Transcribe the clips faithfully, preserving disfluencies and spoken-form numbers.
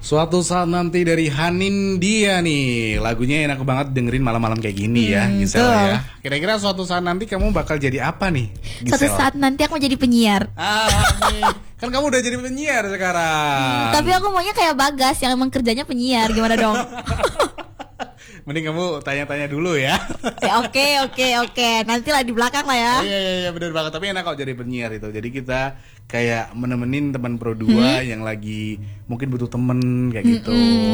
Suatu Saat Nanti dari Hanindya nih. Lagunya enak banget dengerin malam-malam kayak gini ya, Hmm, Gisel betul. ya. Kira-kira suatu saat nanti kamu bakal jadi apa nih, Gisel? Suatu saat nanti aku mau jadi penyiar. Ah, nih. Kan kamu udah jadi penyiar sekarang. Tapi aku maunya kayak Bagas yang emang kerjanya penyiar. Gimana dong? Mending kamu tanya-tanya dulu ya. Ya, Oke oke oke. Nantilah di belakang lah ya. Iya iya iya benar banget. Tapi enak kalau jadi penyiar itu. Jadi kita kayak menemenin teman Pro dua Hmm? yang lagi mungkin butuh temen kayak gitu.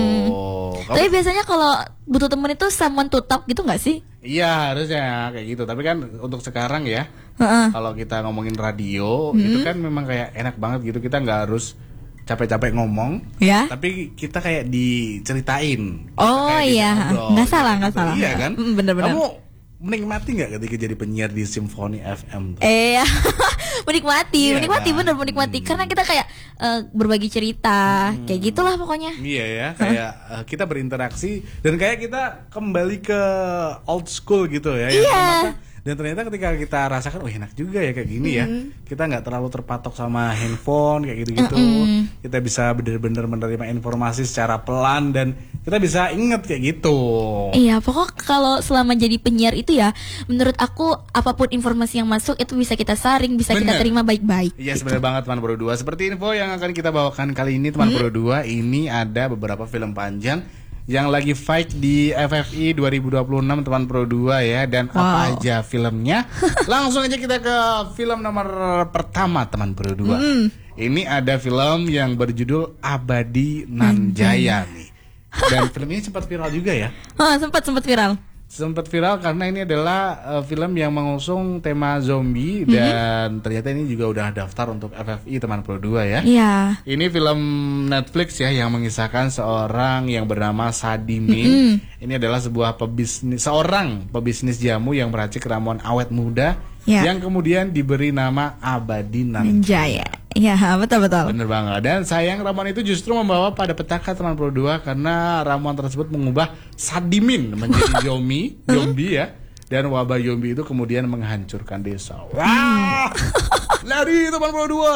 Kamu- Tapi biasanya kalau butuh temen itu someone to talk gitu nggak sih? Iya harusnya kayak gitu. Tapi kan untuk sekarang ya, Heeh. kalau kita ngomongin radio itu kan memang kayak enak banget gitu. Kita nggak harus capek-capek ngomong, Ya. tapi kita kayak diceritain. Kita Oh kayak iya, ngobrol, nggak salah gitu. nggak salah. Iya kan? Mm, bener-bener. Kamu menikmati nggak ketika jadi penyiar di Symphony F M? Tuh? Eh, menikmati, Iya menikmati kan? bener menikmati. Karena kita kayak eh, berbagi cerita, kayak gitulah pokoknya. Iya ya, kayak eh, kita berinteraksi dan kayak kita kembali ke old school gitu ya. yang Iya. ternyata- Dan ternyata ketika kita rasakan, oh enak juga ya kayak gini ya. Kita nggak terlalu terpatok sama handphone kayak gitu-gitu. Kita bisa benar-benar menerima informasi secara pelan dan kita bisa inget kayak gitu. Iya, pokok kalau selama jadi penyiar itu ya, menurut aku apapun informasi yang masuk itu bisa kita saring, bisa kita Bener. terima baik-baik. Iya sebenarnya banget teman Pro dua. Seperti info yang akan kita bawakan kali ini teman Pro dua, ini ada beberapa film panjang yang lagi fight di F F I dua ribu dua puluh enam teman Pro dua ya. Dan apa Wow. aja filmnya? Langsung aja kita ke film nomor pertama teman Pro dua. Ini ada film yang berjudul Abadi Nanjaya nih. Dan film ini sempat viral juga ya. Hah, sempat sempat viral. Sempat viral karena ini adalah uh, film yang mengusung tema zombie dan ternyata ini juga udah daftar untuk F F I teman Pro dua ya. Iya. Ini film Netflix ya yang mengisahkan seorang yang bernama Sadimin. Ini adalah sebuah pebisnis seorang pebisnis jamu yang meracik ramuan awet muda Ya. yang kemudian diberi nama Abadi Nanjaya. Jaya. Iya, betul betul. Bener banget. Dan sayang ramuan itu justru membawa pada petaka teman Pro dua karena ramuan tersebut mengubah Sadimin menjadi zombie, zombie ya. Dan wabah zombie itu kemudian menghancurkan desa. Wah! Lari teman Pro dua.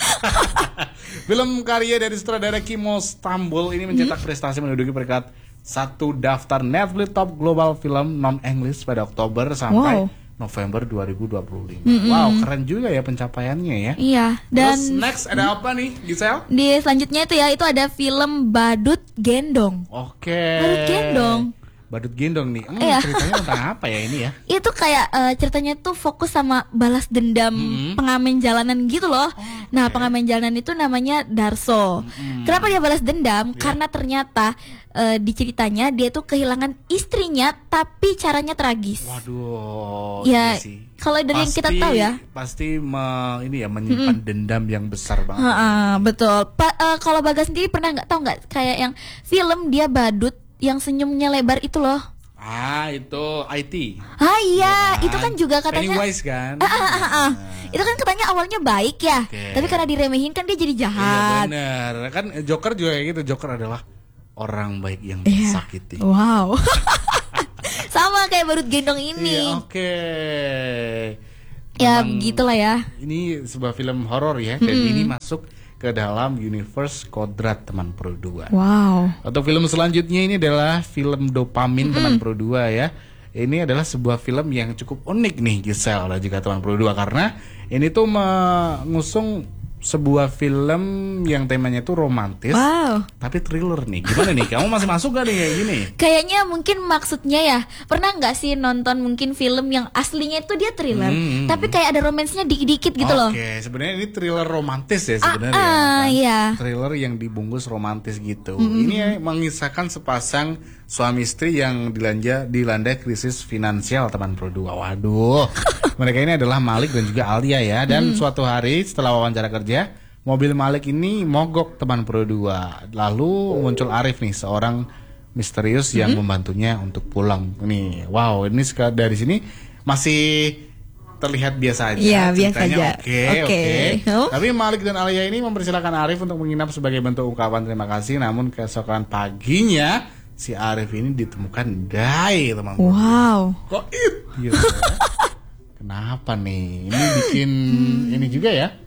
Film karya dari sutradara Kimo Stambul ini mencetak prestasi menduduki peringkat satu daftar Netflix Top Global Film Non-English pada Oktober sampai Wow. November dua ribu dua puluh lima. Wow, keren juga ya pencapaiannya ya. Iya, dan Terus next ada apa nih, Gisel? di selanjutnya itu ya, itu ada film Badut Gendong. Oke. Badut Gendong. Badut Gendong nih. Hmm, Iya. ceritanya tentang apa ya ini ya? Itu kayak eh, ceritanya tuh fokus sama balas dendam pengamen jalanan gitu loh. Nah, pengamen jalanan itu namanya Darso. Kenapa dia balas dendam? Karena ternyata eh, di ceritanya dia tuh kehilangan istrinya tapi caranya tragis. Waduh. Ya, iya sih. kalau dari yang kita Pasti- tahu ya. Pasti me- ini ya menyimpan dendam yang besar banget. Heeh, betul. Pa- eh, kalau Bagas sendiri pernah nggak tahu nggak kayak yang film dia badut yang senyumnya lebar itu loh. Ah, itu I T. Ah iya, itu kan juga katanya. Pennywise kan? Ah, ah, ah, ah. Itu kan katanya awalnya baik ya, Oke. tapi karena diremehin kan dia jadi Iya jahat. benar. Kan Joker juga kayak gitu. Joker adalah orang baik yang Iya. disakiti. Wow. Sama kayak Badut Gendong ini. Iya, oke. Ya Memang begitulah ya. Ini sebuah film horor ya, dan ini masuk ke dalam universe Kodrat teman Pro dua. Wow. Untuk film selanjutnya ini adalah film Dopamin teman Pro dua ya. Ini adalah sebuah film yang cukup unik nih Gisel dan juga teman Pro dua karena ini tuh mengusung sebuah film yang temanya itu romantis Wow. tapi thriller nih. Gimana nih? Kamu masih masuk gak nih kayak gini? Kayaknya mungkin maksudnya ya, pernah nggak sih nonton mungkin film yang aslinya itu dia thriller, Hmm. tapi kayak ada romansnya dikit-dikit gitu loh. Oke, sebenarnya ini thriller romantis ya sebenarnya. Ah, ah, kan? iya. Thriller yang dibungkus romantis gitu. Ini mengisahkan sepasang suami istri yang dilanda dilanda krisis finansial teman Pro dua. Waduh. Mereka ini adalah Malik dan juga Alia ya. Dan suatu hari setelah wawancara kerja, mobil Malik ini mogok teman Pro dua. Lalu muncul Arif nih, seorang misterius yang membantunya untuk pulang. Nih, wow, ini seka- dari sini masih terlihat biasa aja. Iya, biasa ceritanya aja. Oke, Oke. oke. Oh. Tapi Malik dan Alia ini mempersilahkan Arif untuk menginap sebagai bentuk ungkapan terima kasih. Namun keesokan paginya si Arif ini ditemukan die teman. Wow. Kok it? Gitu ya. Kenapa nih? Ini bikin ini juga ya.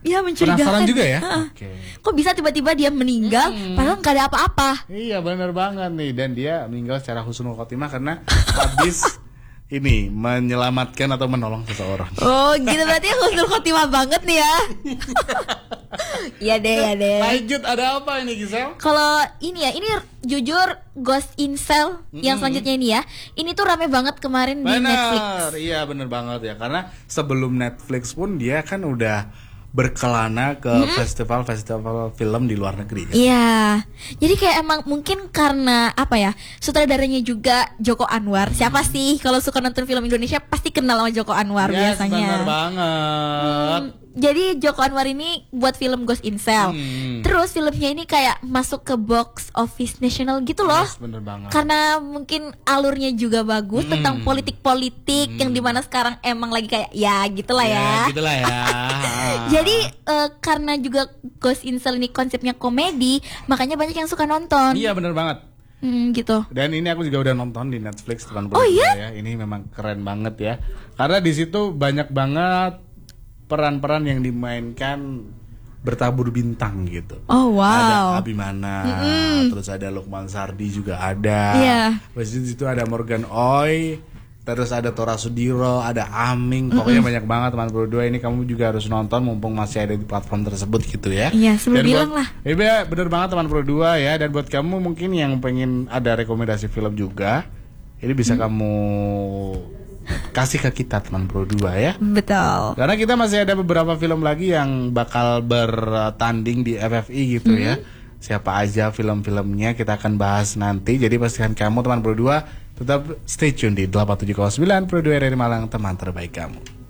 ya mencurigakan. Penasaran juga ya. Oke. Okay. Kok bisa tiba-tiba dia meninggal hmm. padahal nggak ada apa-apa. Iya benar banget nih, dan dia meninggal secara husnul khotimah karena habis ini menyelamatkan atau menolong seseorang. Oh gitu, berarti husnul khotimah banget nih ya. Iya deh, ya deh. Lanjut, ada apa ini Gisel? Kalau ini ya, ini jujur Ghost in Shell mm-hmm. yang selanjutnya ini ya, ini tuh rame banget kemarin bener, di Netflix. Iya bener banget ya, karena sebelum Netflix pun dia kan udah berkelana ke mm-hmm. festival-festival film di luar negeri kan? Iya, jadi kayak emang mungkin karena apa ya, sutradaranya juga Joko Anwar. Siapa mm-hmm. sih kalau suka nonton film Indonesia pasti kenal sama Joko Anwar yes, biasanya. Bener banget. Hmm, jadi Joko Anwar ini buat film Ghost in Shell. Hmm. Terus filmnya ini kayak masuk ke box office nasional gitu loh. Yes, bener banget. Karena mungkin alurnya juga bagus hmm. tentang politik-politik hmm. yang dimana sekarang emang lagi kayak ya gitulah ya. Ya gitulah ya. Jadi uh, karena juga Ghost in Shell ini konsepnya komedi, makanya banyak yang suka nonton. Iya bener banget. Hmm, gitu. Dan ini aku juga udah nonton di Netflix teman Oh iya? Ya. Ini memang keren banget ya. Karena di situ banyak banget peran-peran yang dimainkan bertabur bintang gitu. Oh wow. Ada Abimana, mm-hmm. terus ada Lukman Sardi juga ada. Iya. Yeah. Terus di situ ada Morgan Oey, terus ada Tora Sudiro, ada Aming. Pokoknya mm-hmm. banyak banget teman berdua. Ini kamu juga harus nonton mumpung masih ada di platform tersebut gitu ya. Iya, sebelum bilang buat, lah. Iya, bener banget teman berdua ya. Dan buat kamu mungkin yang pengen ada rekomendasi film juga, ini bisa mm. kamu kasih ke kita teman Pro dua ya. Betul. Karena kita masih ada beberapa film lagi yang bakal bertanding di F F I gitu mm-hmm. ya. Siapa aja film-filmnya kita akan bahas nanti. Jadi pastikan kamu teman Pro dua tetap stay tune di delapan puluh tujuh koma sembilan Pro dua R R I Malang, teman terbaik kamu.